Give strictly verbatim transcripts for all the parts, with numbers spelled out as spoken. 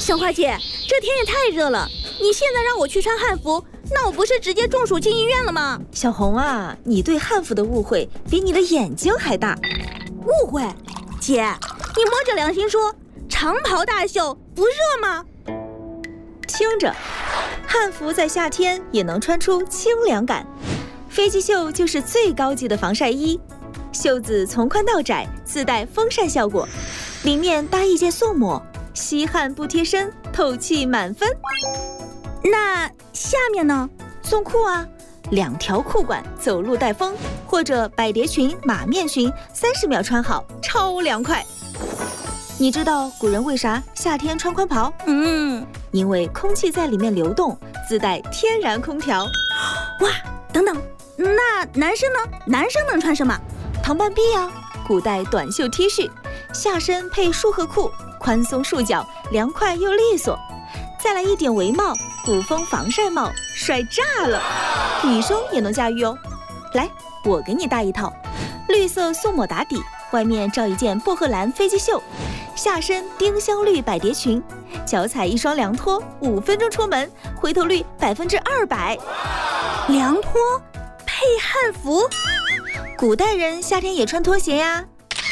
小花姐，这天也太热了，你现在让我去穿汉服，那我不是直接中暑进医院了吗？ 小红啊，你对汉服的误会比你的眼睛还大。 误会？姐，你摸着良心说，长袍大袖不热吗？ 听着，汉服在夏天也能穿出清凉感。飞机袖就是最高级的防晒衣，袖子从宽到窄，自带风扇效果，里面搭一件送抹，吸汗不贴身，透气满分。 那下面呢？ 送裤啊，两条裤管，走路带风，或者百蝶裙、马面裙，三十秒穿好，超凉快。你知道古人为啥夏天穿宽袍？ 嗯， 因为空气在里面流动，自带天然空调。 哇，等等，那男生呢？男生能穿什么？ 唐半臂啊，古代短袖 T 恤，下身配束荷裤，宽松束脚，凉快又利索。再来一顶围帽，古风防晒帽，帅炸了！女生也能驾驭哦。来，我给你搭一套，绿色送抹打底，外面罩一件薄荷蓝飞机袖，下身丁香绿百蝶裙，脚踩一双凉拖，五分钟出门，回头率百分之二百。 凉拖配汉服， 古代人夏天也穿拖鞋呀。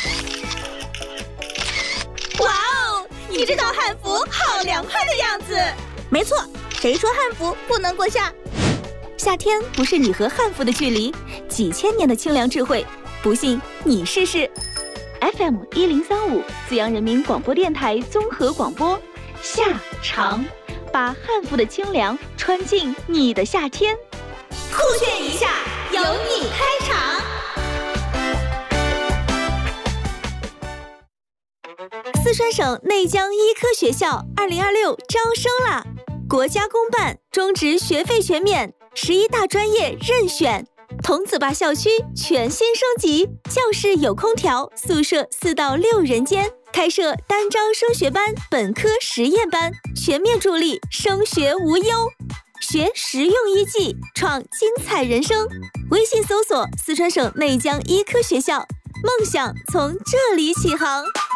哇哦，你这套汉服好凉快的样子。没错，谁说汉服不能过夏？ 夏天不是你和汉服的距离，几千年的清凉智慧，不信你试试。F M 一零三五，资阳人民广播电台综合广播，夏长，把汉服的清凉穿进你的夏天。 酷炫一下，由你开场。 四川省内江医科学校二零二六招生啦！国家公办，中职学费全免，十一大专业任选。桐梓坝校区全新升级，教室有空调，宿舍四到六人间，开设单招升学班、本科实验班，全面助力升学无忧。学实用医技，创精彩人生。微信搜索四川省内江医科学校，梦想从这里起航。